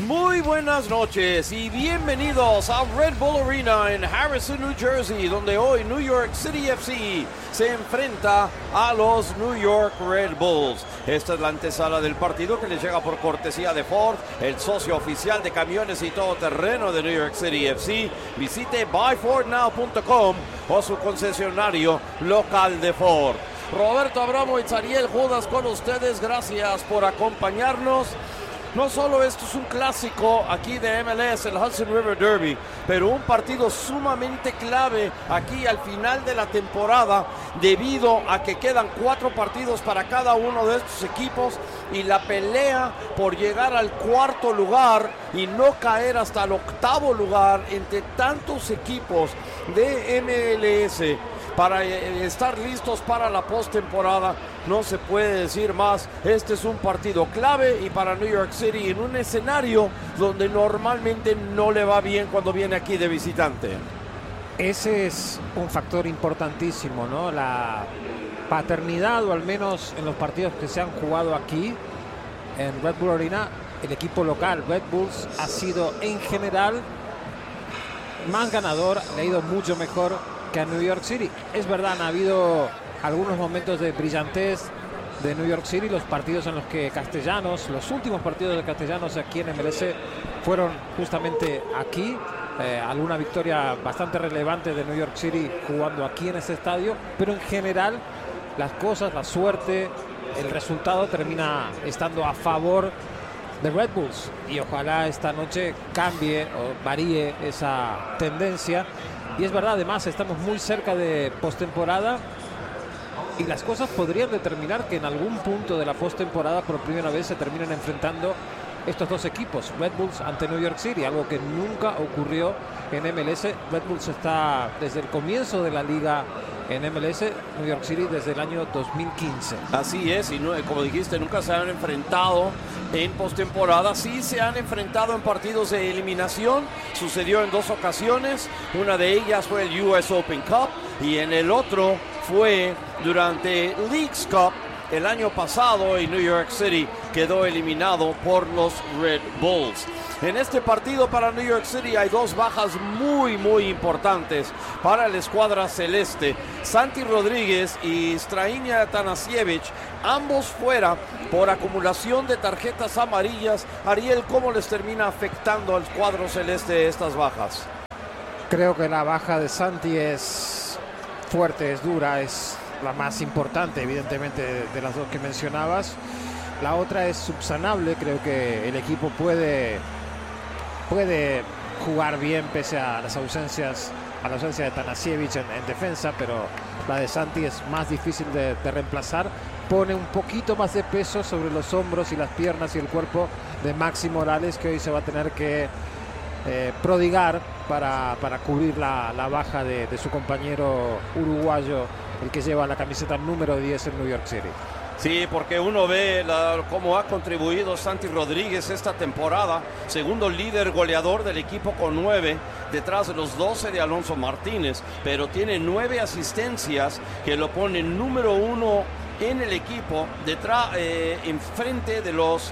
Muy buenas noches y bienvenidos a Red Bull Arena en Harrison, New Jersey, donde hoy New York City FC se enfrenta a los New York Red Bulls. Esta es la antesala del partido que les llega por cortesía de Ford, el socio oficial de camiones y todoterreno de New York City FC. Visite buyfordnow.com o su concesionario local de Ford. Roberto Abramovich, Ariel Judas con ustedes, gracias por acompañarnos. No solo esto es un clásico aquí de MLS, el Hudson River Derby, pero un partido sumamente clave aquí al final de la temporada, debido a que quedan 4 partidos para cada uno de estos equipos y la pelea por llegar al 4º lugar y no caer hasta el 8º lugar entre tantos equipos de MLS. Para estar listos para la postemporada, no se puede decir más. Este es un partido clave y para New York City en un escenario donde normalmente no le va bien cuando viene aquí de visitante. Ese es un factor importantísimo, ¿no? La paternidad, o al menos en los partidos que se han jugado aquí en Red Bull Arena, el equipo local, Red Bulls, ha sido en general más ganador, le ha ido mucho mejor que a New York City. Es verdad, han habido algunos momentos de brillantez de New York City, los partidos en los que Castellanos, los últimos partidos de Castellanos aquí en MLS fueron justamente aquí, alguna victoria bastante relevante de New York City jugando aquí en este estadio, pero en general las cosas, la suerte, el resultado termina estando a favor de Red Bulls y ojalá esta noche cambie o varíe esa tendencia. Y es verdad, además estamos muy cerca de postemporada y las cosas podrían determinar que en algún punto de la postemporada por primera vez se terminen enfrentando estos dos equipos, Red Bulls ante New York City, algo que nunca ocurrió en MLS. Red Bulls está desde el comienzo de la liga en MLS, New York City desde el año 2015. Así es, y no, como dijiste, nunca se han enfrentado en postemporada. Sí se han enfrentado en partidos de eliminación, sucedió en 2 ocasiones. Una de ellas fue el US Open Cup y en el otro fue durante Leagues Cup el año pasado, y New York City quedó eliminado por los Red Bulls. En este partido para New York City hay 2 bajas muy importantes para la escuadra celeste. Santi Rodríguez y Strahinja Atanasievich, ambos fuera por acumulación de tarjetas amarillas. Ariel, ¿cómo les termina afectando al cuadro celeste estas bajas? Creo que la baja de Santi es fuerte, es dura, es la más importante evidentemente de las 2 que mencionabas. La otra es subsanable, creo que el equipo puede jugar bien pese a las ausencias, a la ausencia de Tanasiewicz en defensa, pero la de Santi es más difícil de reemplazar. Pone un poquito más de peso sobre los hombros y las piernas y el cuerpo de Maxi Morales, que hoy se va a tener que prodigar para cubrir la baja de su compañero uruguayo, el que lleva la camiseta número 10 en New York City. Sí, porque uno ve cómo ha contribuido Santi Rodríguez esta temporada, segundo líder goleador del equipo con 9, detrás de los 12 de Alonso Martínez, pero tiene 9 asistencias que lo ponen número 1 en el equipo, detrás, enfrente de las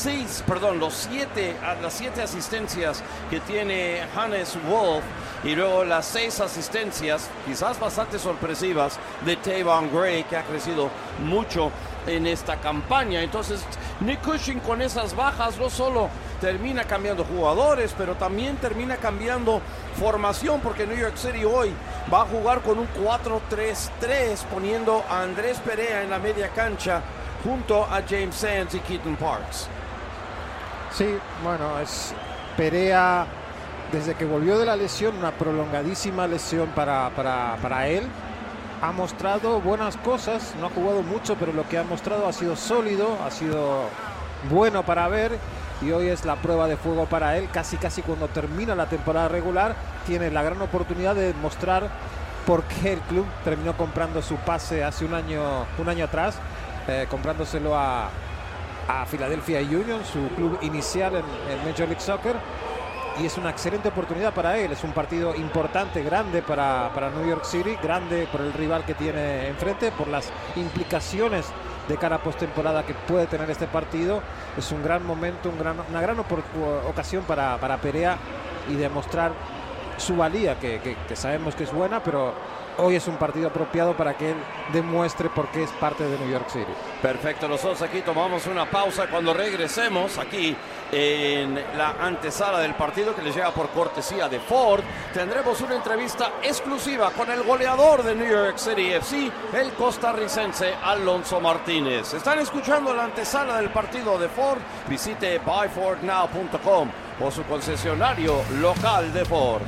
7 asistencias que tiene Hannes Wolf, y luego las 6 asistencias, quizás bastante sorpresivas, de Tavon Gray, que ha crecido mucho en esta campaña. Entonces Nick Cushing, con esas bajas, no solo termina cambiando jugadores, pero también termina cambiando formación, porque New York City hoy va a jugar con un 4-3-3, poniendo a Andrés Perea en la media cancha junto a James Sands y Keaton Parks. Sí, bueno, es Perea desde que volvió de la lesión, una prolongadísima lesión para él. Ha mostrado buenas cosas, no ha jugado mucho, pero lo que ha mostrado ha sido sólido, ha sido bueno para ver, y hoy es la prueba de fuego para él. Casi cuando termina la temporada regular tiene la gran oportunidad de mostrar por qué el club terminó comprando su pase hace un año atrás, comprándoselo a Philadelphia Union, su club inicial en Major League Soccer. Y es una excelente oportunidad para él. Es un partido importante, grande para New York City, grande por el rival que tiene enfrente, por las implicaciones de cara a postemporada que puede tener este partido. Es un gran momento, una gran ocasión para Perea y demostrar su valía, que sabemos que es buena, pero hoy es un partido apropiado para que él demuestre por qué es parte de New York City. Perfecto, nosotros aquí tomamos una pausa. Cuando regresemos aquí en la antesala del partido que les llega por cortesía de Ford, tendremos una entrevista exclusiva con el goleador de New York City FC, el costarricense Alonso Martínez. Están escuchando la antesala del partido de Ford. Visite buyfordnow.com o su concesionario local de Ford.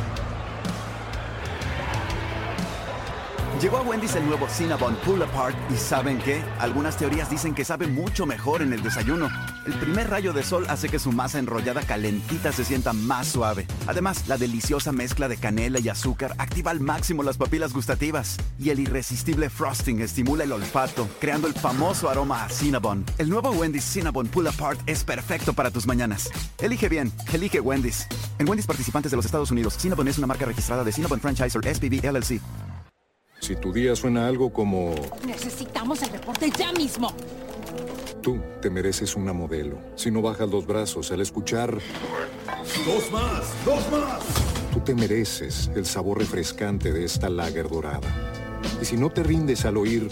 Llegó a Wendy's el nuevo Cinnabon Pull Apart y ¿saben qué? Algunas teorías dicen que sabe mucho mejor en el desayuno. El primer rayo de sol hace que su masa enrollada calentita se sienta más suave. Además, la deliciosa mezcla de canela y azúcar activa al máximo las papilas gustativas. Y el irresistible frosting estimula el olfato, creando el famoso aroma a Cinnabon. El nuevo Wendy's Cinnabon Pull Apart es perfecto para tus mañanas. Elige bien, elige Wendy's. En Wendy's participantes de los Estados Unidos, Cinnabon es una marca registrada de Cinnabon Franchisor SPV LLC. Si tu día suena algo como... Necesitamos el reporte ya mismo. Tú te mereces una modelo. Si no bajas los brazos al escuchar... ¡Dos más! ¡Dos más! Tú te mereces el sabor refrescante de esta lager dorada. Y si no te rindes al oír...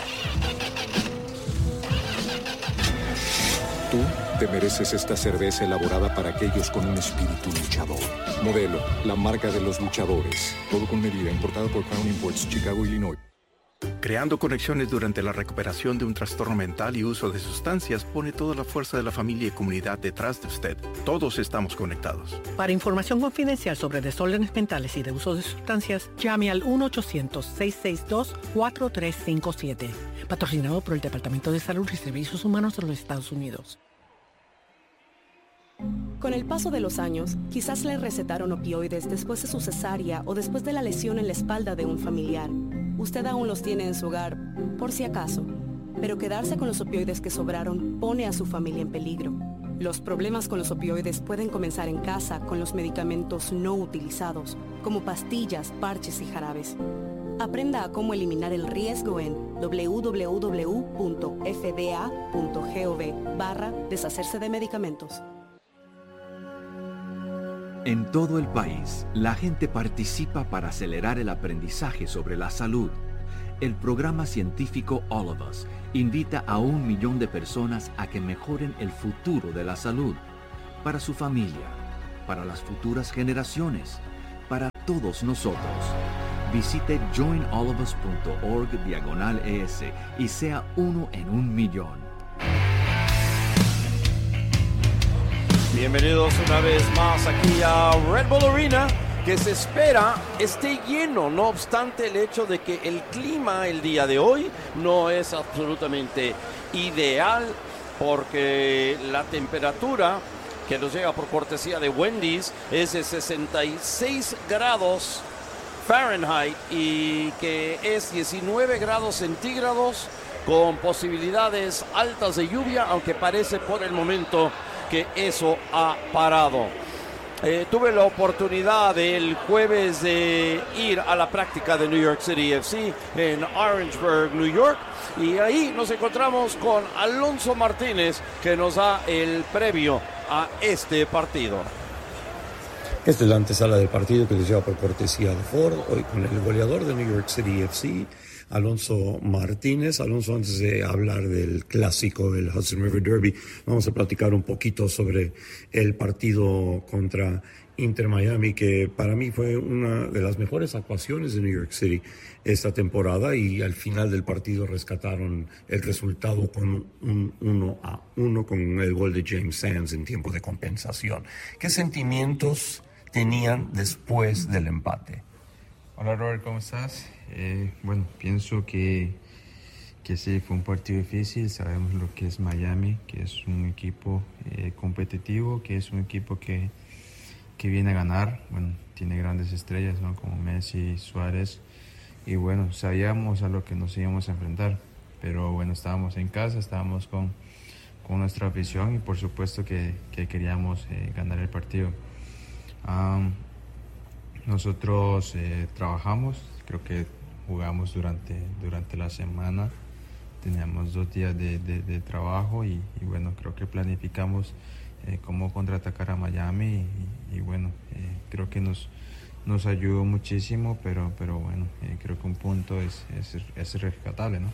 Tú te mereces esta cerveza elaborada para aquellos con un espíritu luchador. Modelo, la marca de los luchadores. Todo con medida, importado por Crown Imports, Chicago, Illinois. Creando conexiones durante la recuperación de un trastorno mental y uso de sustancias pone toda la fuerza de la familia y comunidad detrás de usted. Todos estamos conectados. Para información confidencial sobre desórdenes mentales y de uso de sustancias, llame al 1-800-662-4357. Patrocinado por el Departamento de Salud y Servicios Humanos de los Estados Unidos. Con el paso de los años, quizás le recetaron opioides después de su cesárea o después de la lesión en la espalda de un familiar. Usted aún los tiene en su hogar, por si acaso. Pero quedarse con los opioides que sobraron pone a su familia en peligro. Los problemas con los opioides pueden comenzar en casa con los medicamentos no utilizados, como pastillas, parches y jarabes. Aprenda a cómo eliminar el riesgo en www.fda.gov/deshacerse de medicamentos. En todo el país, la gente participa para acelerar el aprendizaje sobre la salud. El programa científico All of Us invita a 1 millón de personas a que mejoren el futuro de la salud, para su familia, para las futuras generaciones, para todos nosotros. Visite joinallofus.org/ES y sea uno en 1 millón. Bienvenidos una vez más aquí a Red Bull Arena, que se espera esté lleno, no obstante el hecho de que el clima el día de hoy no es absolutamente ideal, porque la temperatura que nos llega por cortesía de Wendy's es de 66 grados Fahrenheit y que es 19 grados centígrados con posibilidades altas de lluvia, aunque parece por el momento que eso ha parado. Tuve la oportunidad el jueves de ir a la práctica de New York City FC en Orangeburg, New York, y ahí nos encontramos con Alonso Martínez, que nos da el previo a este partido. Esta es la antesala del partido que les lleva por cortesía de Ford, hoy con el goleador de New York City FC, Alonso Martínez. Alonso, antes de hablar del clásico del Hudson River Derby, vamos a platicar un poquito sobre el partido contra Inter Miami, que para mí fue una de las mejores actuaciones de New York City esta temporada, y al final del partido rescataron el resultado con un 1-1 con el gol de James Sands en tiempo de compensación. ¿Qué sentimientos tenían después del empate? Hola Robert, ¿cómo estás? Bueno, pienso que sí, fue un partido difícil. Sabemos lo que es Miami, que es un equipo competitivo, que es un equipo que viene a ganar. Bueno, tiene grandes estrellas, ¿no? Como Messi, Suárez. Y bueno, sabíamos a lo que nos íbamos a enfrentar. Pero bueno, estábamos en casa, estábamos con nuestra afición y por supuesto que queríamos ganar el partido. Nosotros trabajamos, creo que jugamos durante la semana teníamos 2 días de trabajo y bueno, creo que planificamos cómo contraatacar a Miami y bueno, creo que nos ayudó muchísimo, pero bueno, creo que un punto es rescatable, ¿no?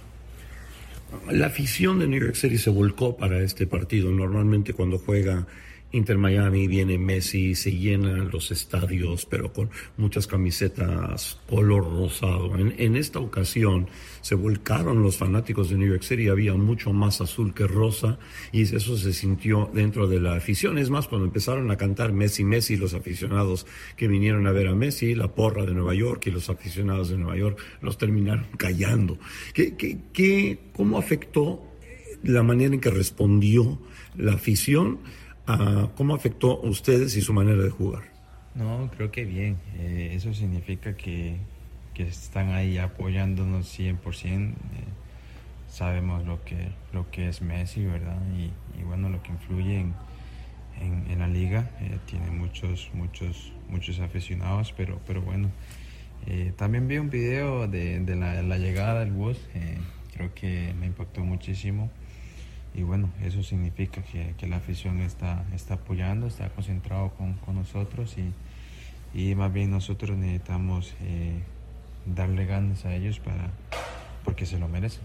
La afición de New York City se volcó para este partido. Normalmente cuando juega Inter Miami viene Messi, se llenan los estadios, pero con muchas camisetas color rosado. En esta ocasión se volcaron los fanáticos de New York City, había mucho más azul que rosa y eso se sintió dentro de la afición. Es más, cuando empezaron a cantar Messi, Messi, los aficionados que vinieron a ver a Messi, la porra de Nueva York y los aficionados de Nueva York los terminaron callando. ¿Cómo afectó la manera en que respondió la afición? ¿Cómo afectó a ustedes y su manera de jugar? No, creo que bien. Eso significa que están ahí apoyándonos 100%. Sabemos lo que es Messi, ¿verdad? Y bueno, lo que influye en la liga. Tiene muchos aficionados, pero bueno. También vi un video de la llegada del bus. Creo que me impactó muchísimo. Y bueno, eso significa que la afición está apoyando, está concentrado con nosotros y más bien nosotros necesitamos darle ganas a ellos porque se lo merecen.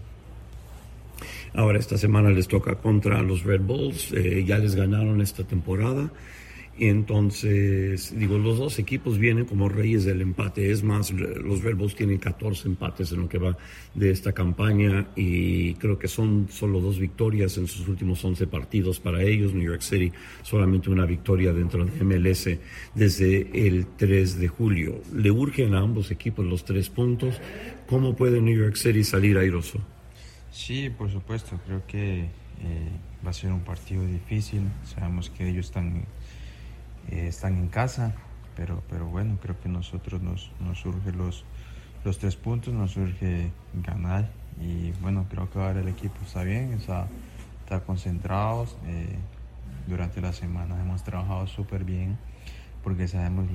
Ahora esta semana les toca contra los Red Bulls, ya les ganaron esta temporada. Y entonces, los dos equipos vienen como reyes del empate. Es más, los Red Bulls tienen 14 empates en lo que va de esta campaña y creo que son solo 2 victorias en sus últimos 11 partidos para ellos. New York City solamente una victoria dentro de MLS desde el 3 de julio. Le urgen a ambos equipos los 3 puntos. ¿Cómo puede New York City salir airoso? Sí, por supuesto. Creo que va a ser un partido difícil. Sabemos que ellos están en casa, pero bueno, creo que nosotros nos surge los 3 puntos, nos surge ganar y bueno, creo que ahora el equipo está bien, está concentrados. Durante la semana hemos trabajado súper bien porque sabemos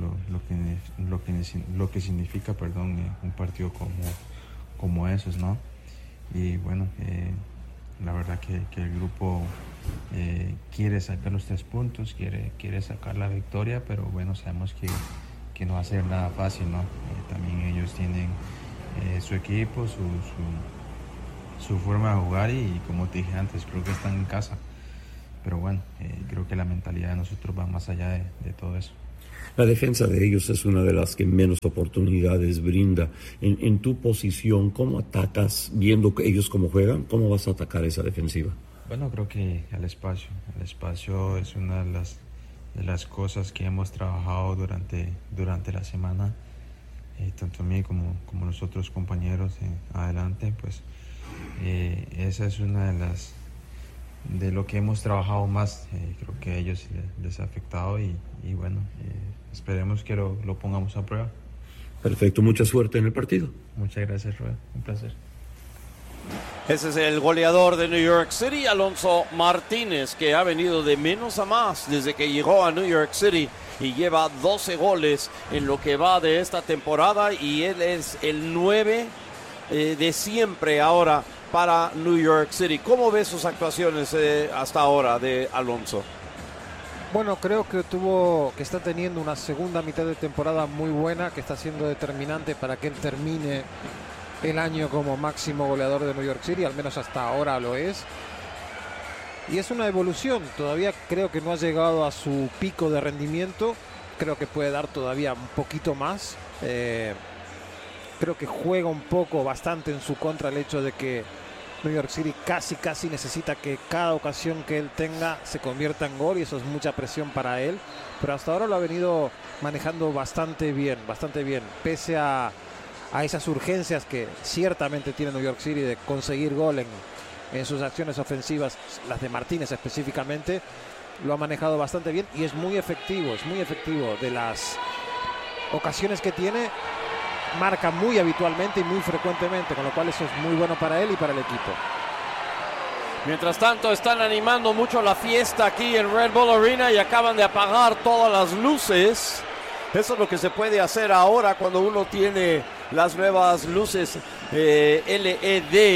lo que significa un partido como esos, ¿no? Y bueno, la verdad que el grupo quiere sacar los 3 puntos, quiere sacar la victoria, pero bueno, sabemos que no va a ser nada fácil, ¿no? También ellos tienen su equipo, su forma de jugar y como te dije antes, creo que están en casa. Pero bueno, creo que la mentalidad de nosotros va más allá de todo eso. La defensa de ellos es una de las que menos oportunidades brinda. En tu posición, ¿cómo atacas viendo que ellos cómo juegan? ¿Cómo vas a atacar esa defensiva? Bueno, creo que al espacio. El espacio es una de las cosas que hemos trabajado durante la semana, tanto a mí como los otros compañeros adelante. Pues esa es una de lo que hemos trabajado más. Creo que a ellos les ha afectado y bueno, esperemos que lo pongamos a prueba. Perfecto, mucha suerte en el partido. Muchas gracias, Roy. Un placer. Ese es el goleador de New York City, Alonso Martínez, que ha venido de menos a más desde que llegó a New York City y lleva 12 goles en lo que va de esta temporada y él es el 9 de siempre ahora para New York City. ¿Cómo ves sus actuaciones hasta ahora de Alonso? Bueno, creo que está teniendo una segunda mitad de temporada muy buena, que está siendo determinante para que él termine el año como máximo goleador de New York City, al menos hasta ahora lo es. Y es una evolución, todavía creo que no ha llegado a su pico de rendimiento, creo que puede dar todavía un poquito más. Creo que juega bastante en su contra el hecho de que New York City casi necesita que cada ocasión que él tenga se convierta en gol y eso es mucha presión para él. Pero hasta ahora lo ha venido manejando bastante bien, pese a esas urgencias que ciertamente tiene New York City de conseguir gol en sus acciones ofensivas, las de Martínez específicamente, lo ha manejado bastante bien y es muy efectivo de las ocasiones que tiene. Marca muy habitualmente y muy frecuentemente, con lo cual eso es muy bueno para él y para el equipo. Mientras tanto están animando mucho la fiesta aquí en Red Bull Arena y acaban de apagar todas las luces. Eso es lo que se puede hacer ahora cuando uno tiene las nuevas luces LED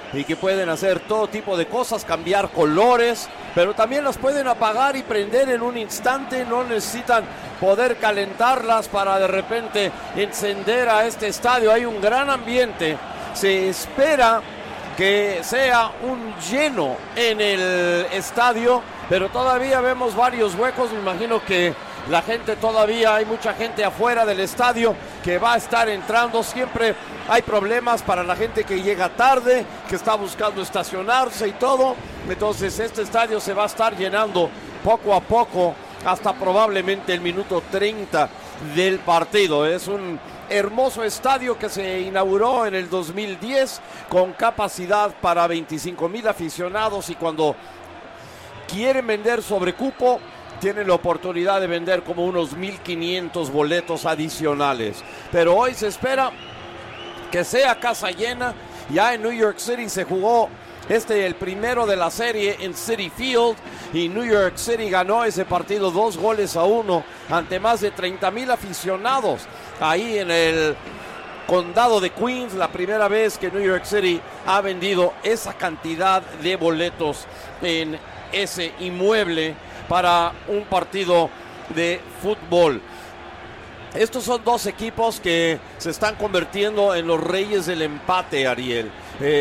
y que pueden hacer todo tipo de cosas, cambiar colores, pero también las pueden apagar y prender en un instante. No necesitan poder calentarlas para de repente encender a este estadio. Hay un gran ambiente. Se espera que sea un lleno en el estadio, pero todavía vemos varios huecos. Me imagino que la gente todavía, hay mucha gente afuera del estadio que va a estar entrando. Siempre hay problemas para la gente que llega tarde, que está buscando estacionarse y todo. Entonces este estadio se va a estar llenando poco a poco hasta probablemente el minuto 30 del partido. Es un hermoso estadio que se inauguró en el 2010 con capacidad para 25,000 aficionados, y cuando quieren vender sobre cupo tienen la oportunidad de vender como unos 1,500 boletos adicionales. Pero hoy se espera que sea casa llena. Ya en New York City se jugó el primero de la serie en Citi Field, y New York City ganó ese partido 2-1 ante más de 30,000 aficionados ahí en el condado de Queens. La primera vez que New York City ha vendido esa cantidad de boletos en ese inmueble para un partido de fútbol. Estos son dos equipos que se están convirtiendo en los reyes del empate, Ariel.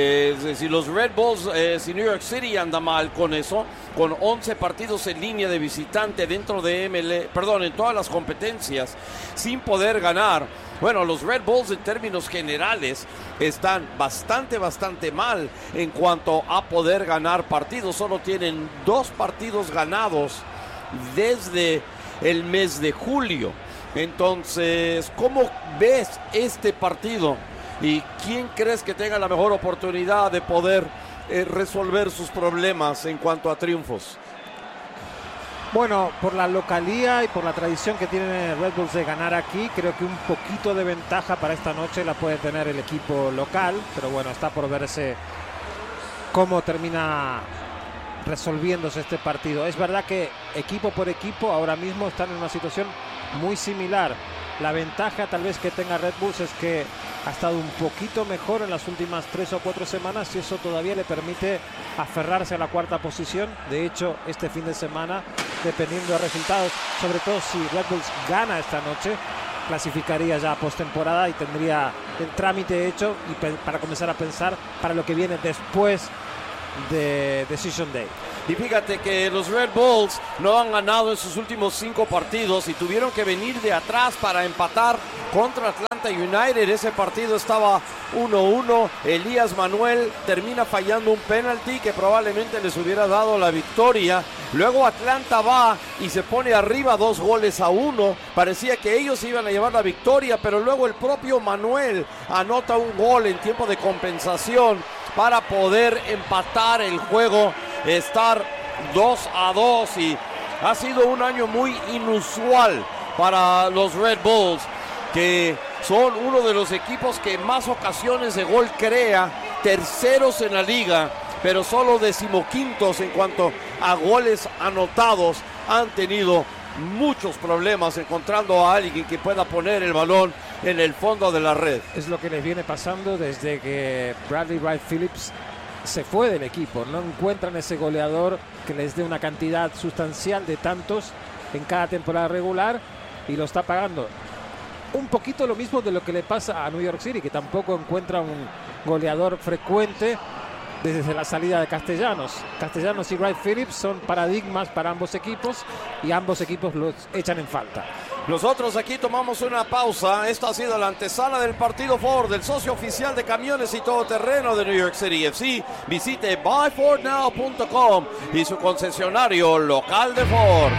Si los Red Bulls, si New York City anda mal con eso, con 11 partidos en línea de visitante dentro de en todas las competencias, sin poder ganar. Bueno, los Red Bulls en términos generales están bastante mal en cuanto a poder ganar partidos. Solo tienen 2 partidos ganados desde el mes de julio. Entonces, ¿cómo ves este partido? ¿Y quién crees que tenga la mejor oportunidad de poder resolver sus problemas en cuanto a triunfos? Bueno, por la localía y por la tradición que tienen Red Bulls de ganar aquí, creo que un poquito de ventaja para esta noche la puede tener el equipo local, pero bueno, está por verse cómo termina resolviéndose este partido. Es verdad que equipo por equipo ahora mismo están en una situación muy similar. La ventaja tal vez que tenga Red Bulls es que ha estado un poquito mejor en las últimas 3 o 4 semanas, y eso todavía le permite aferrarse a la 4ª posición. De hecho, este fin de semana, dependiendo de resultados, sobre todo si Red Bulls gana esta noche, clasificaría ya a postemporada y tendría el trámite hecho y para comenzar a pensar para lo que viene después de Decision Day. Y fíjate que los Red Bulls no han ganado en sus últimos 5 partidos y tuvieron que venir de atrás para empatar contra Atlanta United. Ese partido estaba 1-1. Elías Manuel termina fallando un penalti que probablemente les hubiera dado la victoria. Luego Atlanta va y se pone arriba 2-1. Parecía que ellos iban a llevar la victoria, pero luego el propio Manuel anota un gol en tiempo de compensación para poder empatar el juego, estar 2-2, y ha sido un año muy inusual para los Red Bulls, que son uno de los equipos que más ocasiones de gol crea, terceros en la liga, pero solo 15º en cuanto a goles anotados. Han tenido muchos problemas encontrando a alguien que pueda poner el balón en el fondo de la red. Es lo que les viene pasando desde que Bradley Wright Phillips se fue del equipo. No encuentran ese goleador que les dé una cantidad sustancial de tantos en cada temporada regular, y lo está pagando. Un poquito lo mismo de lo que le pasa a New York City, que tampoco encuentra un goleador frecuente desde la salida de Castellanos. Castellanos y Wright Phillips son paradigmas para ambos equipos, y ambos equipos los echan en falta. Nosotros aquí tomamos una pausa. Esta ha sido la antesala del partido Ford, del socio oficial de camiones y todoterreno de New York City FC. Visite buyfordnow.com y su concesionario local de Ford.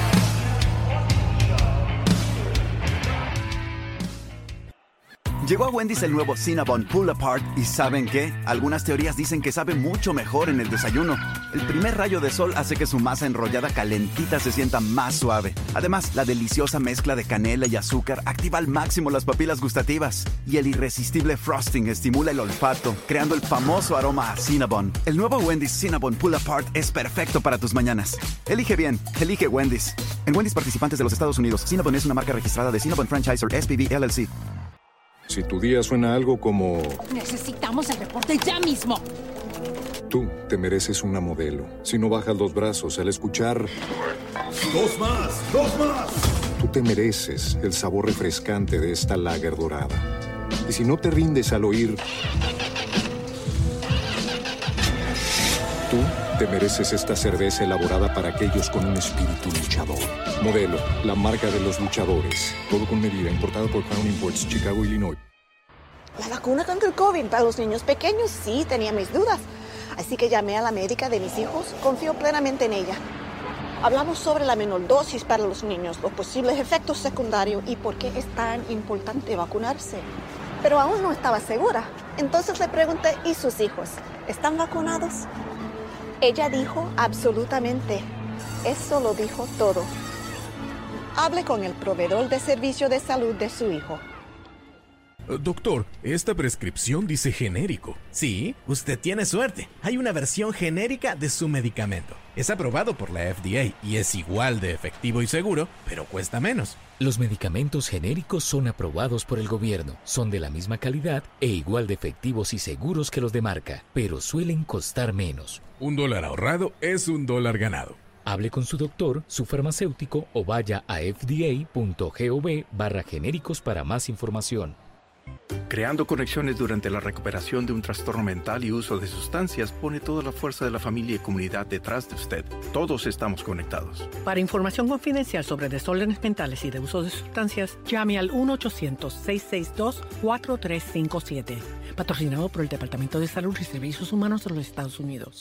Llegó a Wendy's el nuevo Cinnabon Pull Apart, y ¿saben qué? Algunas teorías dicen que sabe mucho mejor en el desayuno. El primer rayo de sol hace que su masa enrollada calentita se sienta más suave. Además, la deliciosa mezcla de canela y azúcar activa al máximo las papilas gustativas. Y el irresistible frosting estimula el olfato, creando el famoso aroma a Cinnabon. El nuevo Wendy's Cinnabon Pull Apart es perfecto para tus mañanas. Elige bien, elige Wendy's. En Wendy's participantes de los Estados Unidos, Cinnabon es una marca registrada de Cinnabon Franchisor SPV LLC. Si tu día suena algo como... Necesitamos el reporte ya mismo. Tú te mereces una Modelo. Si no bajas los brazos al escuchar... ¡Dos más! ¡Dos más! Tú te mereces el sabor refrescante de esta Lager dorada. Y si no te rindes al oír... Tú te mereces esta cerveza elaborada para aquellos con un espíritu luchador. Modelo, la marca de los luchadores. Todo con medida, importado por Crown Imports, Chicago, Illinois. La vacuna contra el COVID para los niños pequeños sí tenía mis dudas. Así que llamé a la médica de mis hijos, confío plenamente en ella. Hablamos sobre la menor dosis para los niños, los posibles efectos secundarios y por qué es tan importante vacunarse. Pero aún no estaba segura. Entonces le pregunté, ¿y sus hijos? ¿Están vacunados? Ella dijo absolutamente. Eso lo dijo todo. Hable con el proveedor de servicio de salud de su hijo. Doctor, esta prescripción dice genérico. Sí, usted tiene suerte. Hay una versión genérica de su medicamento. Es aprobado por la FDA y es igual de efectivo y seguro, pero cuesta menos. Los medicamentos genéricos son aprobados por el gobierno, son de la misma calidad e igual de efectivos y seguros que los de marca, pero suelen costar menos. $1 ahorrado es $1 ganado. Hable con su doctor, su farmacéutico o vaya a fda.gov/genéricos para más información. Creando conexiones durante la recuperación de un trastorno mental y uso de sustancias pone toda la fuerza de la familia y comunidad detrás de usted. Todos estamos conectados. Para información confidencial sobre desórdenes mentales y de uso de sustancias, llame al 1-800-662-4357. Patrocinado por el Departamento de Salud y Servicios Humanos de los Estados Unidos.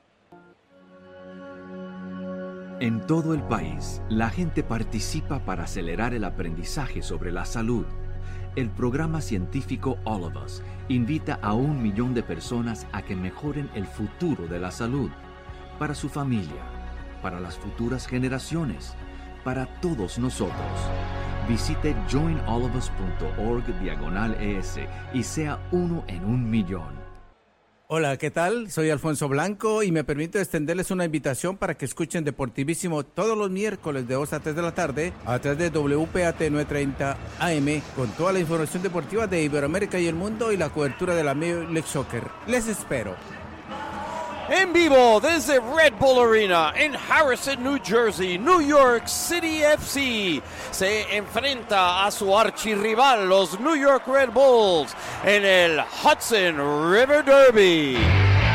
En todo el país, la gente participa para acelerar el aprendizaje sobre la salud. El programa científico All of Us invita a 1 millón de personas a que mejoren el futuro de la salud, para su familia, para las futuras generaciones, para todos nosotros. Visite joinallofus.org/ES y sea uno en 1 millón. Hola, ¿qué tal? Soy Alfonso Blanco y me permito extenderles una invitación para que escuchen Deportivísimo todos los miércoles de 2 a 3 de la tarde a través de WPAT 930 AM con toda la información deportiva de Iberoamérica y el mundo y la cobertura de la Major League Soccer. Les espero. En vivo desde Red Bull Arena en Harrison, New Jersey, New York City FC se enfrenta a su archirrival, los New York Red Bulls, en el Hudson River Derby.